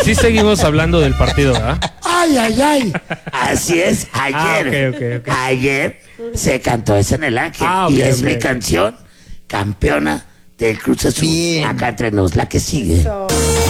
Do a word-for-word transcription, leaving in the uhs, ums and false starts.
sí seguimos hablando del partido, ¿verdad? Ay, ay, ay. Así es, ayer. Ah, ok, ok, ok. Ayer se cantó eso en el Ángel. Ah, y ok, es ok. mi canción campeona del Cruz Azul. Bien. Acá entre nos, la que sigue. Eso.